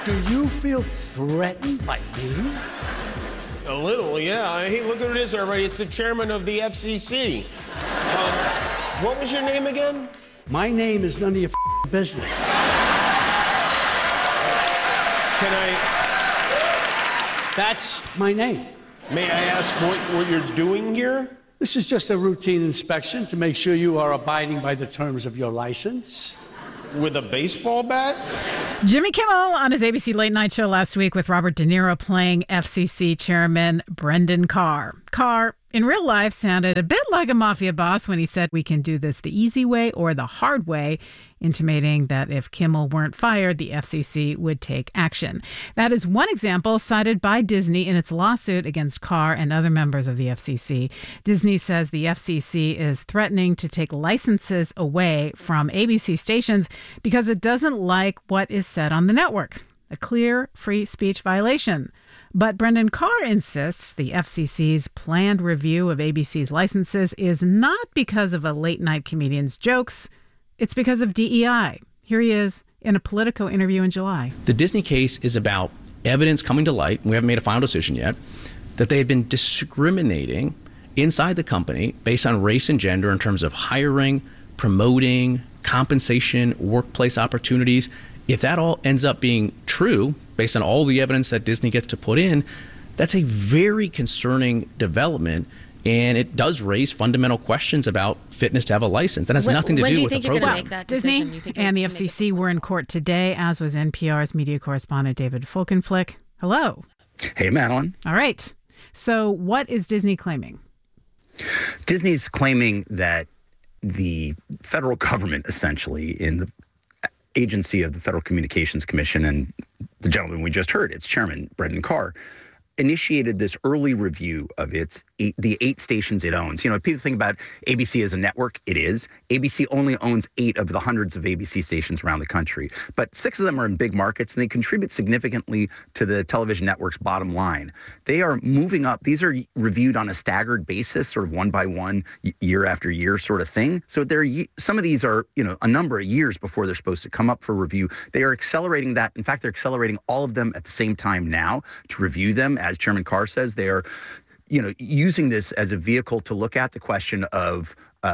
Do you feel threatened by me? A little, yeah. Hey, look who it is, everybody. It's the chairman of the FCC. What was your name again? My name is none of your business. Can I... That's my name. May I ask what you're doing here? This is just a routine inspection to make sure you are abiding by the terms of your license. With a baseball bat? Jimmy Kimmel on his ABC Late Night Show last week with Robert De Niro playing FCC Chairman Brendan Carr. Carr, in real life, sounded a bit like a mafia boss when he said we can do this the easy way or the hard way, intimating that if Kimmel weren't fired, the FCC would take action. That is one example cited by Disney in its lawsuit against Carr and other members of the FCC. Disney says the FCC is threatening to take licenses away from ABC stations because it doesn't like what is said on the network. A clear free speech violation. But Brendan Carr insists the FCC's planned review of ABC's licenses is not because of a late-night comedian's jokes. It's because of DEI. Here he is in a Politico interview in July. The Disney case is about evidence coming to light, and we haven't made a final decision yet, that they had been discriminating inside the company based on race and gender in terms of hiring, promoting, compensation, workplace opportunities. If that all ends up being true, based on all the evidence that Disney gets to put in, that's a very concerning development. And it does raise fundamental questions about fitness to have a license. That has nothing to do with the program. Make that decision? Disney and the FCC were in court today, as was NPR's media correspondent David Folkenflik. Hello. Hey, Madeline. All right. So what is Disney claiming? Disney's claiming that the federal government, essentially, in the agency of the Federal Communications Commission and the gentleman we just heard, its chairman, Brendan Carr, initiated this early review of the 8 stations it owns. You know, people think about ABC as a network. It is. ABC only owns 8 of the hundreds of ABC stations around the country. But 6 of them are in big markets, and they contribute significantly to the television network's bottom line. They are moving up. These are reviewed on a staggered basis, sort of one by one, year after year sort of thing. So some of these are, a number of years before they're supposed to come up for review. They are accelerating that. In fact, they're accelerating all of them at the same time now to review them. As Chairman Carr says, they are using this as a vehicle to look at the question of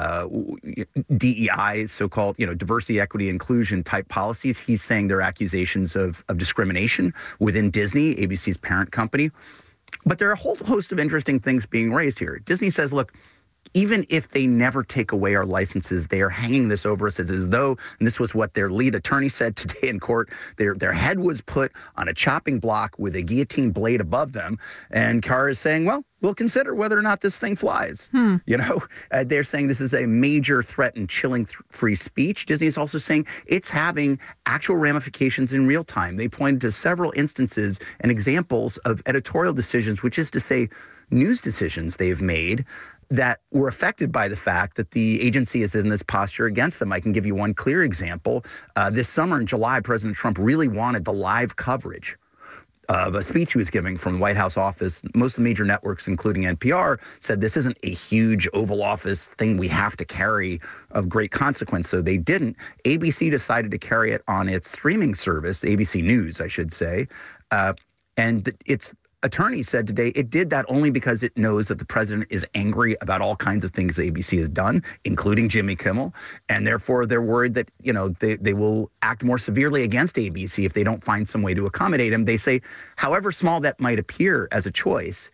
DEI, so-called, diversity, equity, inclusion type policies. He's saying they're accusations of discrimination within Disney, ABC's parent company. But there are a whole host of interesting things being raised here. Disney says, look, even if they never take away our licenses, they are hanging this over us as though, and this was what their lead attorney said today in court, their head was put on a chopping block with a guillotine blade above them. And Carr is saying, well, we'll consider whether or not this thing flies. They're saying this is a major threat and chilling free speech. Disney is also saying it's having actual ramifications in real time. They pointed to several instances and examples of editorial decisions, which is to say news decisions they've made that were affected by the fact that the agency is in this posture against them. I can give you one clear example. This summer in July, President Trump really wanted the live coverage of a speech he was giving from the White House office. Most of the major networks, including NPR, said this isn't a huge Oval Office thing we have to carry of great consequence. So they didn't. ABC decided to carry it on its streaming service, ABC News, I should say. And its attorney said today it did that only because it knows that the president is angry about all kinds of things ABC has done, including Jimmy Kimmel, and therefore they're worried that they will act more severely against ABC if they don't find some way to accommodate him. They say, however small that might appear as a choice,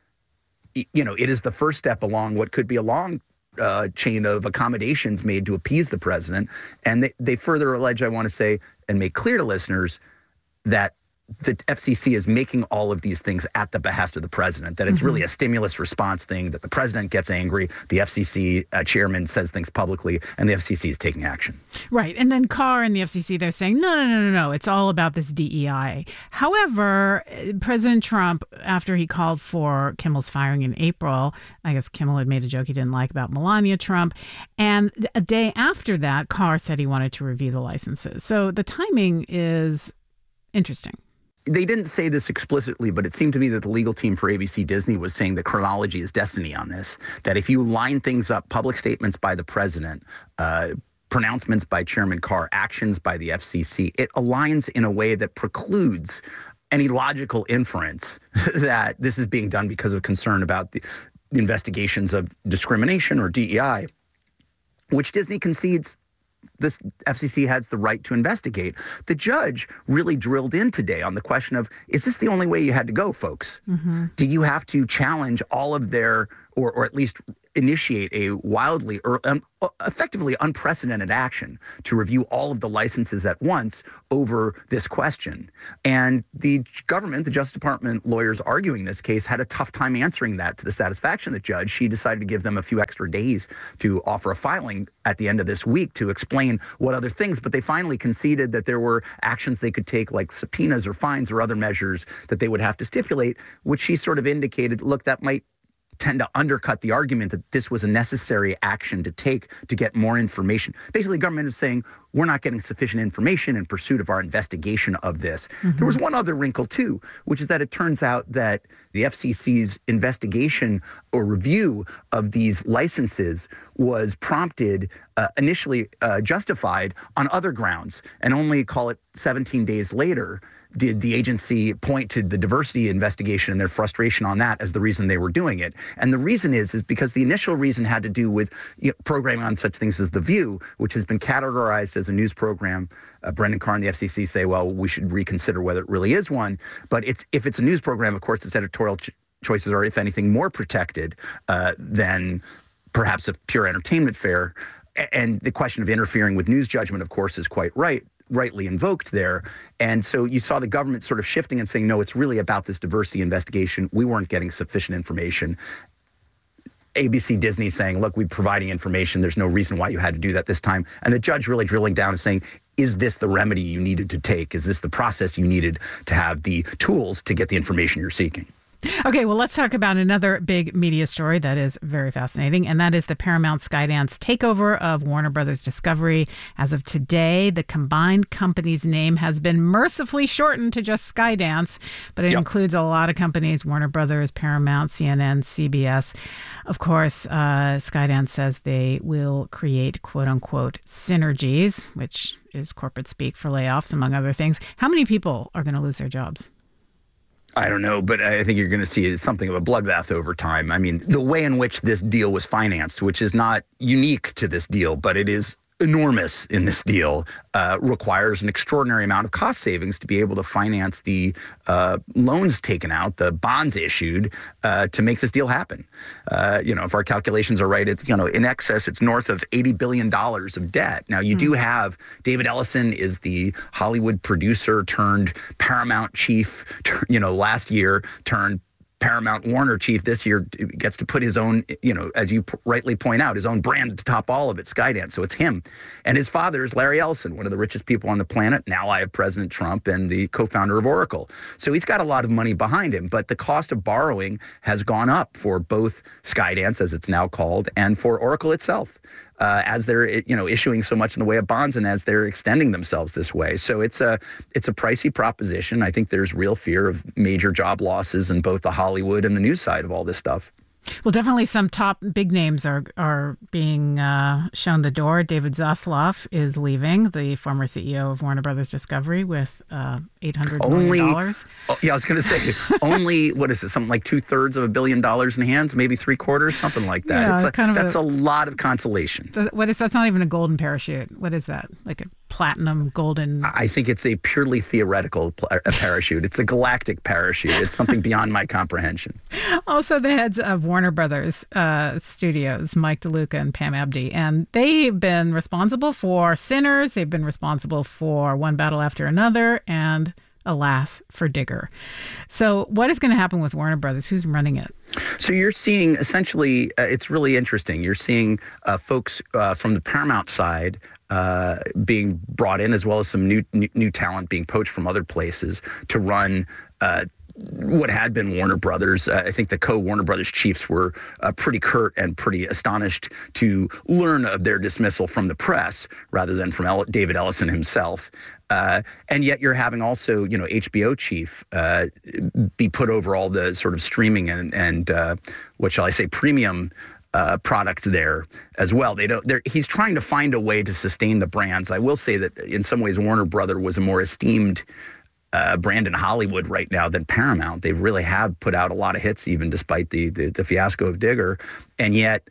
it is the first step along what could be a long chain of accommodations made to appease the president. And they further allege, I want to say, and make clear to listeners that the FCC is making all of these things at the behest of the president, that it's really a stimulus response thing, that the president gets angry, the FCC chairman says things publicly, and the FCC is taking action. Right. And then Carr and the FCC, they're saying, no. It's all about this DEI. However, President Trump, after he called for Kimmel's firing in April, I guess Kimmel had made a joke he didn't like about Melania Trump. And a day after that, Carr said he wanted to review the licenses. So the timing is interesting. They didn't say this explicitly, but it seemed to me that the legal team for ABC Disney was saying that chronology is destiny on this, that if you line things up, public statements by the president, pronouncements by Chairman Carr, actions by the FCC, it aligns in a way that precludes any logical inference that this is being done because of concern about the investigations of discrimination or DEI, which Disney concedes this FCC has the right to investigate. The judge really drilled in today on the question of, is this the only way you had to go, folks? Mm-hmm. Did you have to challenge all of their, or at least initiate a wildly or effectively unprecedented action to review all of the licenses at once over this question? And the government, the Justice Department lawyers arguing this case, had a tough time answering that to the satisfaction of the judge. She decided to give them a few extra days to offer a filing at the end of this week to explain what other things, but they finally conceded that there were actions they could take, like subpoenas or fines or other measures that they would have to stipulate, which she sort of indicated, look, that might tend to undercut the argument that this was a necessary action to take to get more information. Basically, the government is saying, we're not getting sufficient information in pursuit of our investigation of this. Mm-hmm. There was one other wrinkle, too, which is that it turns out that the FCC's investigation or review of these licenses was prompted, initially justified on other grounds, and only, call it 17 days later, did the agency point to the diversity investigation and their frustration on that as the reason they were doing it. And the reason is because the initial reason had to do with programming on such things as The View, which has been categorized as a news program. Brendan Carr and the FCC say, well, we should reconsider whether it really is one. But if it's a news program, of course, its editorial choices are, if anything, more protected than perhaps a pure entertainment fare. And the question of interfering with news judgment, of course, is quite rightly invoked there. And so you saw the government sort of shifting and saying, no, it's really about this diversity investigation. We weren't getting sufficient information. ABC Disney saying, look, we're providing information. There's no reason why you had to do that this time. And the judge really drilling down and saying, is this the remedy you needed to take? Is this the process you needed to have the tools to get the information you're seeking? Okay, well, let's talk about another big media story that is very fascinating, and that is the Paramount Skydance takeover of Warner Brothers Discovery. As of today, the combined company's name has been mercifully shortened to just Skydance, but it includes a lot of companies: Warner Brothers, Paramount, CNN, CBS. Of course, Skydance says they will create quote-unquote synergies, which is corporate speak for layoffs, among other things. How many people are going to lose their jobs? I don't know, but I think you're going to see something of a bloodbath over time. I mean, the way in which this deal was financed, which is not unique to this deal, but it is enormous in this deal, requires an extraordinary amount of cost savings to be able to finance the loans taken out, the bonds issued to make this deal happen. If our calculations are right, in excess, it's north of $80 billion of debt. Now, you do have David Ellison is the Hollywood producer turned Paramount chief, last year turned Paramount Warner chief this year, gets to put his own, as you rightly point out, his own brand to top all of it, Skydance. So it's him. And his father is Larry Ellison, one of the richest people on the planet, an ally of President Trump and the co-founder of Oracle. So he's got a lot of money behind him, but the cost of borrowing has gone up for both Skydance, as it's now called, and for Oracle itself. As they're issuing so much in the way of bonds and as they're extending themselves this way. So it's a pricey proposition. I think there's real fear of major job losses in both the Hollywood and the news side of all this stuff. Well, definitely some top big names are being shown the door. David Zaslav is leaving, the former CEO of Warner Brothers Discovery, with $800 million. Yeah, I was going to say, only, what is it, something like 2/3 of $1 billion in hands, maybe 3/4, something like that. Yeah, that's a lot of consolation. That's not even a golden parachute. What is that? Like a platinum, golden? I think it's a purely theoretical parachute. It's a galactic parachute. It's something beyond my comprehension. Also, the heads of Warner Brothers Studios, Mike DeLuca and Pam Abdi, and they've been responsible for Sinners. They've been responsible for One Battle After Another, and alas, for Digger. So what is going to happen with Warner Brothers? Who's running it? So you're seeing essentially, it's really interesting. You're seeing folks from the Paramount side being brought in, as well as some new talent being poached from other places to run what had been Warner Brothers. I think the co-Warner Brothers chiefs were pretty curt and pretty astonished to learn of their dismissal from the press rather than from David Ellison himself. And yet you're having also, HBO chief be put over all the sort of streaming and what shall I say, premium product there as well. He's trying to find a way to sustain the brands. I will say that in some ways, Warner Brother was a more esteemed brand in Hollywood right now than Paramount. They really have put out a lot of hits, even despite the fiasco of Digger. And yet,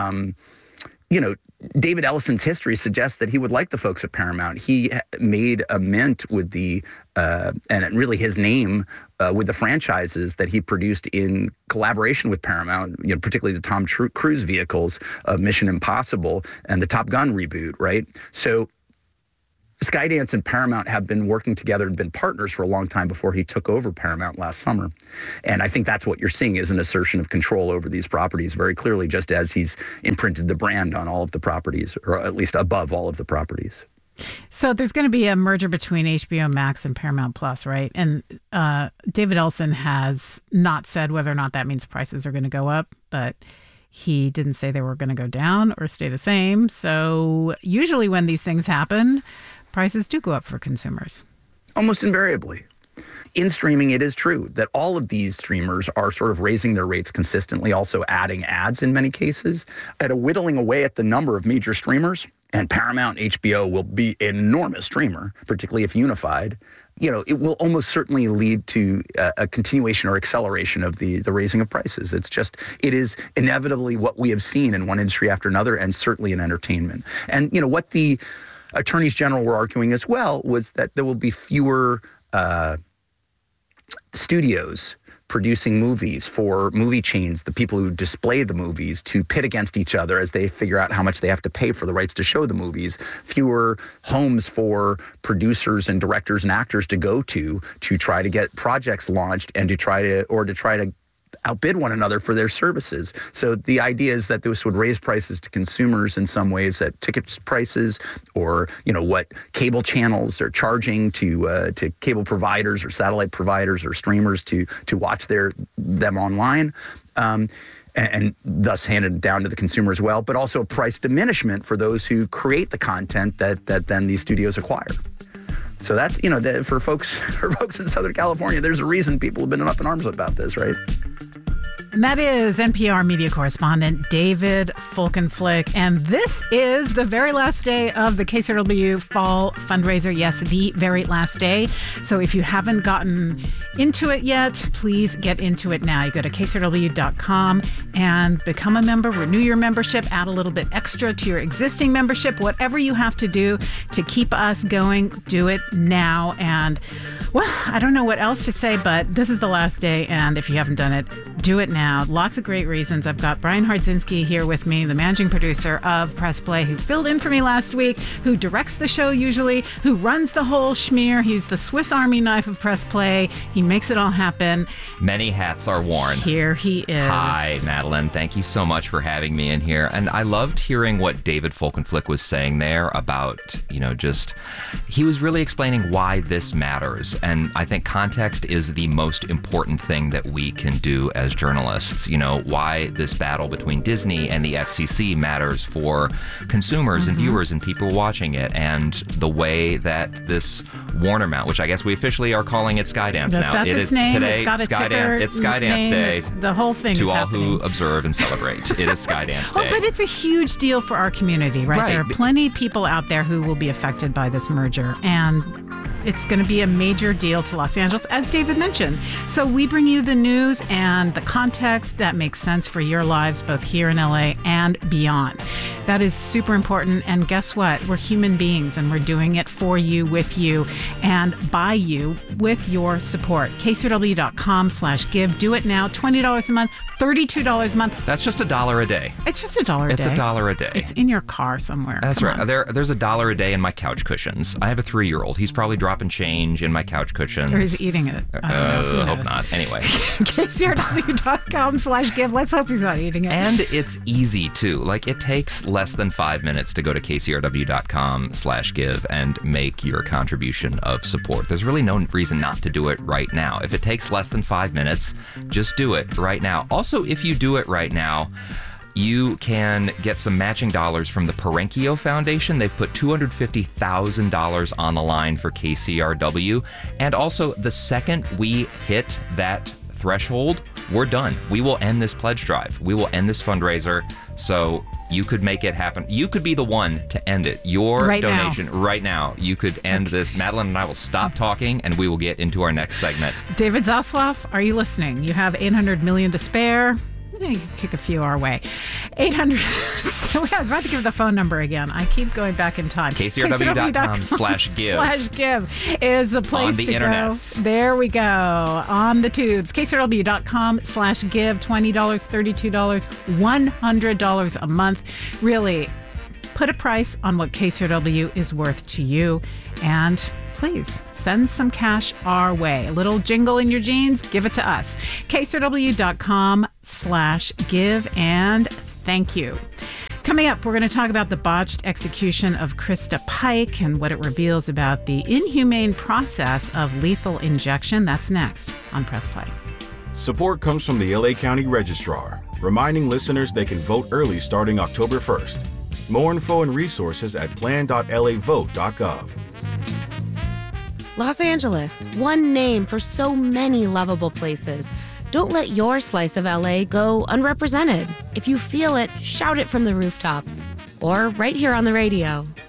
David Ellison's history suggests that he would like the folks at Paramount. He made a mint with and really his name with the franchises that he produced in collaboration with Paramount, particularly the Tom Cruise vehicles of Mission Impossible and the Top Gun reboot, right? So Skydance and Paramount have been working together and been partners for a long time before he took over Paramount last summer. And I think that's what you're seeing is an assertion of control over these properties very clearly, just as he's imprinted the brand on all of the properties, or at least above all of the properties. So there's going to be a merger between HBO Max and Paramount Plus, right? And David Ellison has not said whether or not that means prices are going to go up, but he didn't say they were going to go down or stay the same. So usually when these things happen, prices do go up for consumers. Almost invariably. In streaming, it is true that all of these streamers are sort of raising their rates consistently, also adding ads in many cases, at a whittling away at the number of major streamers. And Paramount HBO will be an enormous streamer, particularly if unified. It will almost certainly lead to a continuation or acceleration of the raising of prices. It is inevitably what we have seen in one industry after another, and certainly in entertainment. And, what the attorneys general were arguing as well was that there will be fewer studios producing movies for movie chains, the people who display the movies, to pit against each other as they figure out how much they have to pay for the rights to show the movies, fewer homes for producers and directors and actors to go to try to get projects launched and to try to outbid one another for their services. So the idea is that this would raise prices to consumers in some ways at ticket prices, or what cable channels are charging to cable providers or satellite providers or streamers to watch them online. And thus handed down to the consumer as well, but also a price diminishment for those who create the content that then these studios acquire. So that's, for folks in Southern California, there's a reason people have been up in arms about this, right? And that is NPR media correspondent David Folkenflik. And this is the very last day of the KCRW Fall Fundraiser. Yes, the very last day. So if you haven't gotten into it yet, please get into it now. You go to KCRW.com and become a member, renew your membership, add a little bit extra to your existing membership. Whatever you have to do to keep us going, do it now. And, well, I don't know what else to say, but this is the last day. And if you haven't done it, do it now. Lots of great reasons. I've got Brian Hardzinski here with me, the managing producer of Press Play, who filled in for me last week, who directs the show usually, who runs the whole schmear. He's the Swiss Army knife of Press Play. He makes it all happen. Many hats are worn. Here he is. Hi, Madeline. Thank you so much for having me in here. And I loved hearing what David Folkenflik was saying there about, he was really explaining why this matters. And I think context is the most important thing that we can do as journalists. Why this battle between Disney and the FCC matters for consumers and viewers and people watching it, and the way that this Warner Mount, which I guess we officially are calling it Skydance now. That's its name. Today, it's got a Skydance. It's Skydance name. Day. The whole thing to is all happening. who observe and celebrate. It is Skydance Day. Oh, but it's a huge deal for our community, right? There are plenty of people out there who will be affected by this merger, and it's going to be a major deal to Los Angeles, as David mentioned. So we bring you the news and the context that makes sense for your lives, both here in LA and beyond. That is super important. And guess what? We're human beings, and we're doing it for you, with you, and by you, with your support. KCRW.com/give. Do it now. $20 a month, $32 a month. That's just $1 a day. It's just $1 a day. It's $1 a day. It's in your car somewhere. That's Come right. on. There's $1 a day in my couch cushions. I have a 3-year-old. He's probably dropping change in my couch cushions. Or he's eating it. I don't know. I hope not. Anyway. KCRW.com/give. Let's hope he's not eating it. And it's easy too. It takes less than 5 minutes to go to KCRW.com/give and make your contribution of support. There's really no reason not to do it right now. If it takes less than 5 minutes, just do it right now. Also, if you do it right now, you can get some matching dollars from the Perenkio Foundation. They've put $250,000 on the line for KCRW. And also, the second we hit that threshold, we're done. We will end this pledge drive. We will end this fundraiser. So you could make it happen. You could be the one to end it. Your right donation now. Right now. You could end this. Madeline and I will stop talking, and we will get into our next segment. David Zaslav, are you listening? You have $800 million to spare. You can kick a few our way. 800. So I was about to give the phone number again. I keep going back in time. KCRW.com/give is the place on the to internets. go. There we go. On the tubes. KCRW.com/give. $20, $32, $100 a month. Really, put a price on what KCRW is worth to you. And please send some cash our way. A little jingle in your jeans, give it to us. KCRW.com/give, and thank you. Coming up, we're going to talk about the botched execution of Krista Pike and what it reveals about the inhumane process of lethal injection. That's next on Press Play. Support comes from the LA County Registrar, reminding listeners they can vote early starting October 1st. More info and resources at plan.lavote.gov. Los Angeles, one name for so many lovable places. Don't let your slice of LA go unrepresented. If you feel it, shout it from the rooftops. Or right here on the radio.